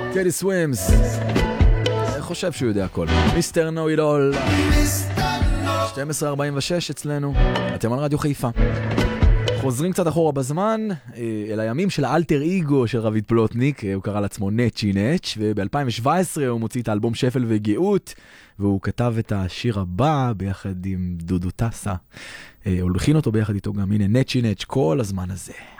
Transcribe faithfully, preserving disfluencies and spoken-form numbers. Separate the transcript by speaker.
Speaker 1: טדי סווימס. חושב שהוא יודע הכל. מיסטר נו איט אול. שתים עשרה ארבעים ושש אצלנו. אתם על רדיו חיפה. חוזרים קצת אחורה בזמן, אל הימים של האלטר איגו של רביד פלוטניק, הוא קרא לעצמו נצ'י נץ', וב-אלפיים שבע עשרה הוא מוציא את האלבום שפל וגאות, והוא כתב את השיר הבא ביחד עם דודו טסה, הוא הולחין אותו ביחד איתו גם, הנה נצ'י נץ' כל הזמן הזה.